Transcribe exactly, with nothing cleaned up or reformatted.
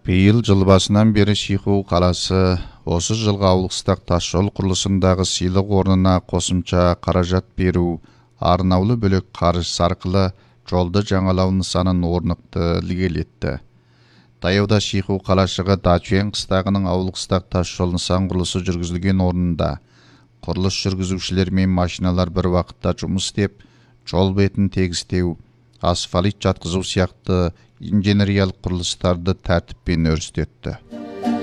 Бейіл жыл басынан бері Шиху қаласы осы жылғы Ауылқыстақ тасжол құрылысындағы сыйлық орнына қосымша қаражат беру, арнаулы бөлек қаржысы арқылы жолды жаңалау нысанын орнықты ілгерілетті. Таяуда Шиху қалашығы Дачуэн қыстағының Ауылқыстақ тасжол нысан құрылысы жүргізілген орнында құрылыс жүргізушілер мен машиналар бір уақытта жұмыс істеп, жол бетін тегістеу, асфальт жатқызу сияқты инженериялық құрылыстарды тәртіппен өрістетті.